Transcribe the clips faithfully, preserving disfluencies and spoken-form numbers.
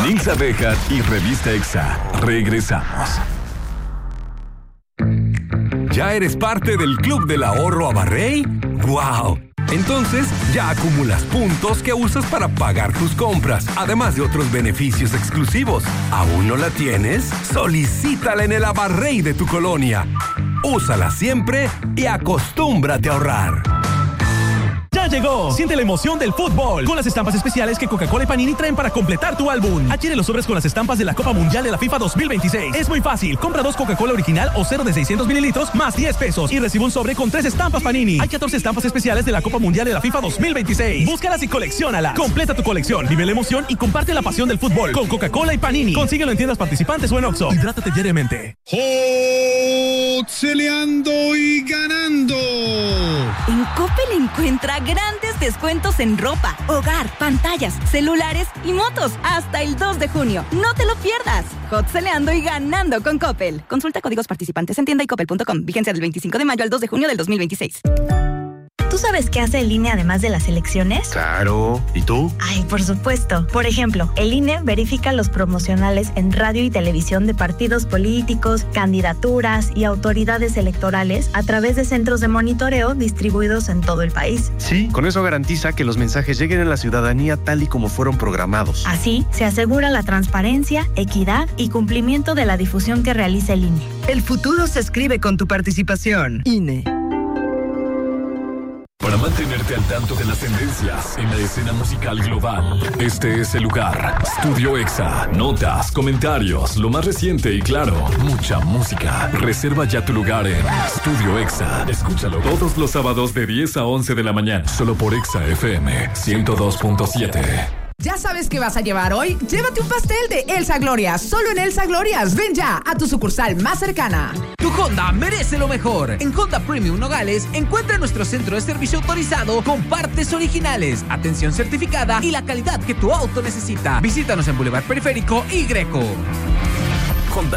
Nils Abejas y Revista Exa. Regresamos. ¿Ya eres parte del Club del Ahorro Abarrey? ¡Wow! Entonces, ya acumulas puntos que usas para pagar tus compras, además de otros beneficios exclusivos. ¿Aún no la tienes? Solicítala en el Abarrey de tu colonia. Úsala siempre y acostúmbrate a ahorrar. ¡Ya llegó! Siente la emoción del fútbol con las estampas especiales que Coca-Cola y Panini traen para completar tu álbum. Adquiere los sobres con las estampas de la Copa Mundial de la FIFA dos mil veintiséis. Es muy fácil. Compra dos Coca-Cola original o cero de seiscientos mililitros más diez pesos y recibe un sobre con tres estampas Panini. Hay catorce estampas especiales de la Copa Mundial de la FIFA dos mil veintiséis. Búscalas y colecciónalas. Completa tu colección, vive la emoción y comparte la pasión del fútbol con Coca-Cola y Panini. Consíguelo en tiendas participantes o en Oxxo. Hidrátate diariamente. Celeando y ganando. En Coppel encuentra grandes descuentos en ropa, hogar, pantallas, celulares y motos hasta el dos de junio. No te lo pierdas. Hot celeando y ganando con Coppel. Consulta códigos participantes en tienda y coppel punto com. Vigencia del veinticinco de mayo al dos de junio del dos mil veintiséis. ¿Tú sabes qué hace el I N E además de las elecciones? Claro. ¿Y tú? Ay, por supuesto. Por ejemplo, el I N E verifica los promocionales en radio y televisión de partidos políticos, candidaturas y autoridades electorales a través de centros de monitoreo distribuidos en todo el país. Sí, con eso garantiza que los mensajes lleguen a la ciudadanía tal y como fueron programados. Así, se asegura la transparencia, equidad y cumplimiento de la difusión que realiza el I N E. El futuro se escribe con tu participación. I N E. Para mantenerte al tanto de las tendencias en la escena musical global, este es el lugar. Studio Exa. Notas, comentarios, lo más reciente y claro, mucha música. Reserva ya tu lugar en Studio Exa. Escúchalo todos los sábados de diez a once de la mañana, solo por Exa F M ciento dos punto siete. ¿Ya sabes qué vas a llevar hoy? Llévate un pastel de Elsa Glorias, solo en Elsa Glorias. Ven ya a tu sucursal más cercana. Tu Honda merece lo mejor. En Honda Premium Nogales encuentra nuestro centro de servicio autorizado con partes originales, atención certificada y la calidad que tu auto necesita. Visítanos en Boulevard Periférico y Greco. Honda.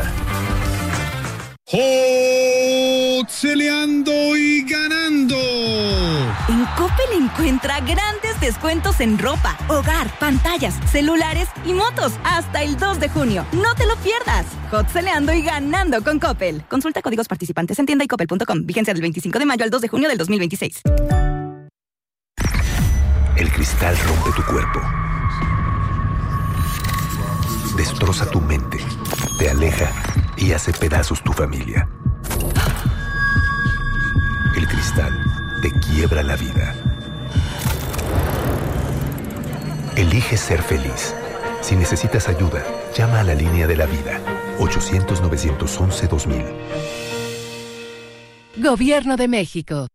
Celeando y ganando. En Coppel encuentra grandes descuentos en ropa, hogar, pantallas, celulares y motos hasta el dos de junio. No te lo pierdas. Hot celeando y ganando con Coppel. Consulta códigos participantes en tienda y coppel punto com. Vigencia del veinticinco de mayo al dos de junio del dos mil veintiséis. El cristal rompe tu cuerpo. Destroza tu mente. Te aleja y hace pedazos tu familia. El cristal te quiebra la vida. Elige ser feliz. Si necesitas ayuda, llama a la línea de la vida. ochocientos, novecientos once, dos mil. Gobierno de México.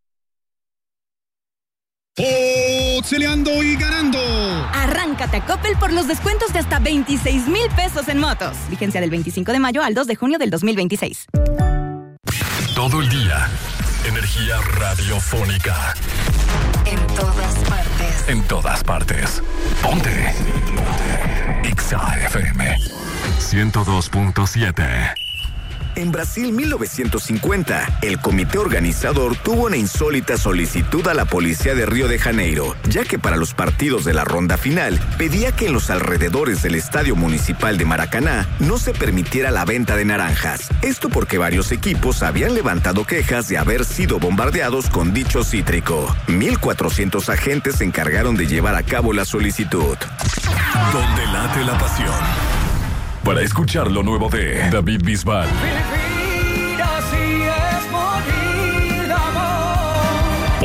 Celeando y ganando. Arráncate a Coppel por los descuentos de hasta veintiséis mil pesos en motos. Vigencia del veinticinco de mayo al dos de junio del dos mil veintiséis. Todo el día. Energía radiofónica. En todas partes. En todas partes. Ponte. Ponte. Exa F M ciento dos punto siete. En Brasil mil novecientos cincuenta, el comité organizador tuvo una insólita solicitud a la policía de Río de Janeiro, ya que para los partidos de la ronda final pedía que en los alrededores del Estadio Municipal de Maracaná no se permitiera la venta de naranjas. Esto porque varios equipos habían levantado quejas de haber sido bombardeados con dicho cítrico. mil cuatrocientos agentes se encargaron de llevar a cabo la solicitud. Donde late la pasión. Para escuchar lo nuevo de David Bisbal.